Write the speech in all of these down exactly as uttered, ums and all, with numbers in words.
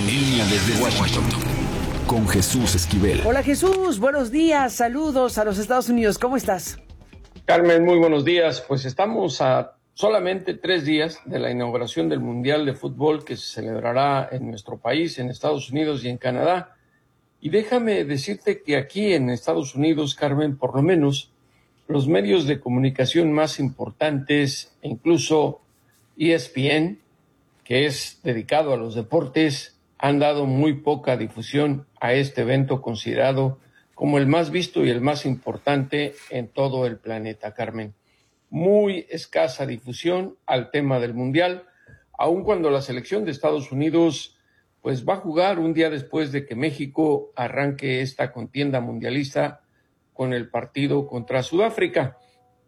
línea desde Washington, con Jesús Esquivel. Hola Jesús, buenos días, saludos a los Estados Unidos, ¿cómo estás? Carmen, muy buenos días. Pues estamos a solamente tres días de la inauguración del Mundial de Fútbol que se celebrará en nuestro país, en Estados Unidos y en Canadá. Y déjame decirte que aquí en Estados Unidos, Carmen, por lo menos los medios de comunicación más importantes, incluso E S P N, que es dedicado a los deportes, han dado muy poca difusión a este evento considerado como el más visto y el más importante en todo el planeta, Carmen. Muy escasa difusión al tema del Mundial, aun cuando la selección de Estados Unidos pues va a jugar un día después de que México arranque esta contienda mundialista con el partido contra Sudáfrica.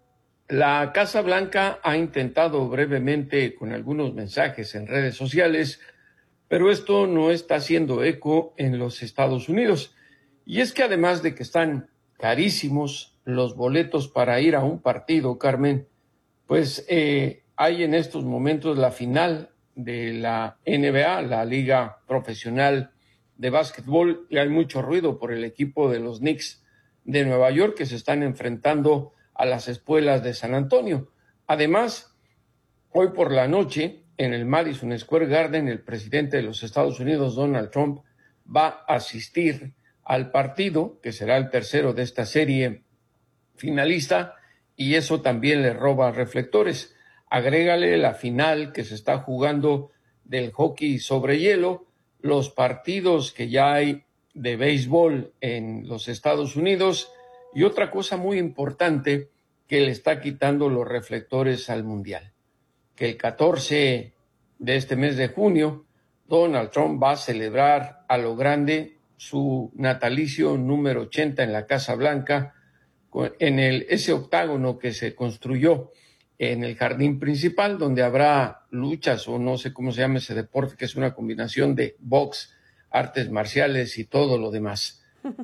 La Casa Blanca ha intentado brevemente con algunos mensajes en redes sociales, pero esto no está haciendo eco en los Estados Unidos. Y es que además de que están carísimos los boletos para ir a un partido, Carmen, pues eh, hay en estos momentos la final de la N B A, la Liga Profesional de Básquetbol, y hay mucho ruido por el equipo de los Knicks de Nueva York que se están enfrentando a las Espuelas de San Antonio. Además, hoy por la noche, en el Madison Square Garden, el presidente de los Estados Unidos, Donald Trump, va a asistir al partido, que será el tercero de esta serie finalista, y eso también le roba reflectores. Agrégale la final que se está jugando del hockey sobre hielo, los partidos que ya hay de béisbol en los Estados Unidos y otra cosa muy importante que le está quitando los reflectores al Mundial, que el catorce de este mes de junio Donald Trump va a celebrar a lo grande su natalicio número ochenta en la Casa Blanca, en el, ese octágono que se construyó en el jardín principal, donde habrá luchas o no sé cómo se llama ese deporte, que es una combinación de box, artes marciales y todo lo demás.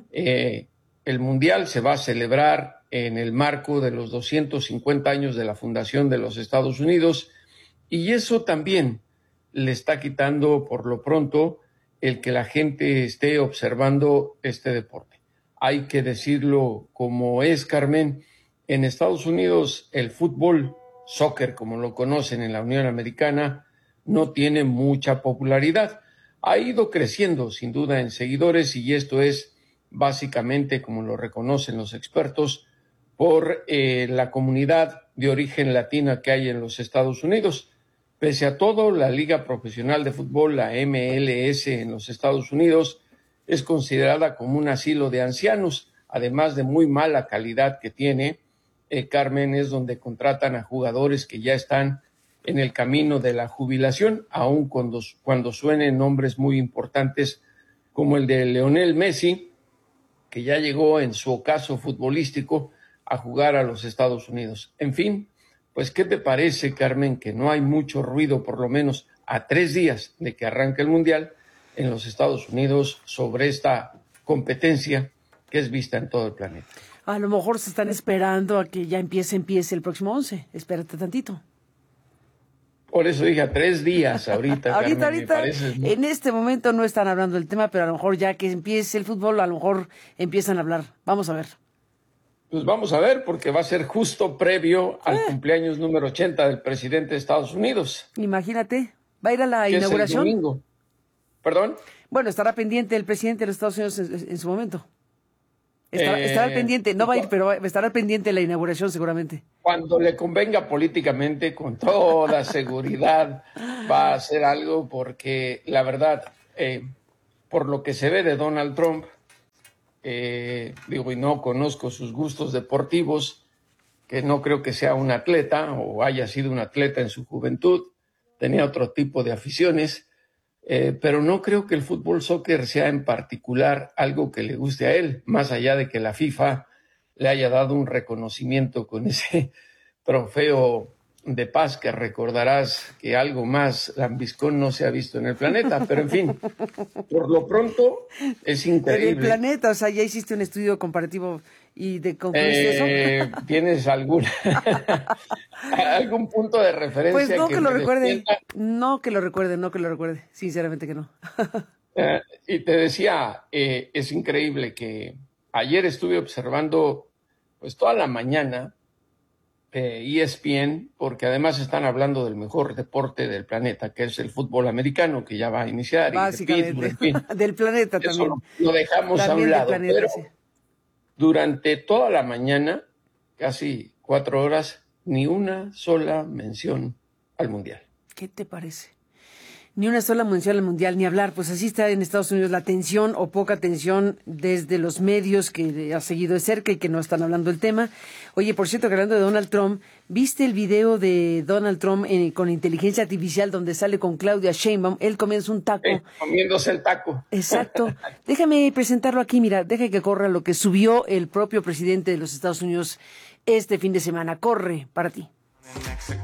Eh, el Mundial se va a celebrar en el marco de los doscientos cincuenta años de la fundación de los Estados Unidos, y eso también le está quitando por lo pronto el que la gente esté observando este deporte. Hay que decirlo como es, Carmen, en Estados Unidos el fútbol, soccer como lo conocen en la Unión Americana, no tiene mucha popularidad. Ha ido creciendo sin duda en seguidores y esto es básicamente, como lo reconocen los expertos, por eh, la comunidad de origen latina que hay en los Estados Unidos. Pese a todo, la Liga Profesional de Fútbol, la M L S en los Estados Unidos, es considerada como un asilo de ancianos, además de muy mala calidad que tiene. Eh, Carmen, es donde contratan a jugadores que ya están en el camino de la jubilación, aun cuando, cuando suenen nombres muy importantes como el de Lionel Messi, que ya llegó en su ocaso futbolístico a jugar a los Estados Unidos. En fin, pues ¿qué te parece, Carmen, que no hay mucho ruido, por lo menos a tres días de que arranque el Mundial en los Estados Unidos, sobre esta competencia que es vista en todo el planeta? A lo mejor se están esperando a que ya empiece, empiece el próximo once. Espérate tantito. Por eso dije a tres días ahorita. ahorita, Carmen, ahorita, me parece, ¿no? En este momento no están hablando del tema, pero a lo mejor ya que empiece el fútbol, a lo mejor empiezan a hablar. Vamos a ver. Pues vamos a ver, porque va a ser justo previo al eh. cumpleaños número ochenta del presidente de Estados Unidos. Imagínate, ¿va a ir a la inauguración? Es el domingo. ¿Perdón? Bueno, estará pendiente el presidente de los Estados Unidos en, en su momento. Estará, eh, estará al pendiente, no va a ir, pero estará al pendiente de la inauguración seguramente. Cuando le convenga políticamente, con toda seguridad, va a hacer algo, porque la verdad, eh, por lo que se ve de Donald Trump, eh, digo, y no conozco sus gustos deportivos, que no creo que sea un atleta o haya sido un atleta en su juventud, tenía otro tipo de aficiones, Eh, pero no creo que el fútbol soccer sea en particular algo que le guste a él, más allá de que la FIFA le haya dado un reconocimiento con ese trofeo de paz, que recordarás que algo más lambiscón no se ha visto en el planeta, pero en fin, por lo pronto es increíble. En el planeta, o sea, ya hiciste un estudio comparativo y de concluiste eh, eso. ¿Tienes alguna algún punto de referencia? Pues no que, que lo me recuerde, despierta? no que lo recuerde, no que lo recuerde, sinceramente que no. Eh, y te decía, eh, es increíble que ayer estuve observando pues toda la mañana eh, E S P N, porque además están hablando del mejor deporte del planeta, que es el fútbol americano, que ya va a iniciar, y de Básicamente, Pittsburgh, en fin. del planeta Eso también. lo, lo dejamos a También un del lado, planeta, pero sí. durante toda la mañana, casi cuatro horas, ni una sola mención al Mundial. ¿Qué te parece? Ni una sola mención al Mundial, ni hablar. Pues así está en Estados Unidos la tensión o poca tensión desde los medios que ha seguido de cerca y que no están hablando del tema. Oye, por cierto, hablando de Donald Trump, ¿viste el video de Donald Trump en, con inteligencia artificial donde sale con Claudia Sheinbaum? Él comienza un taco. Eh, comiéndose el taco. Exacto. Déjame presentarlo aquí, mira, deja que corra lo que subió el propio presidente de los Estados Unidos este fin de semana. Corre para ti.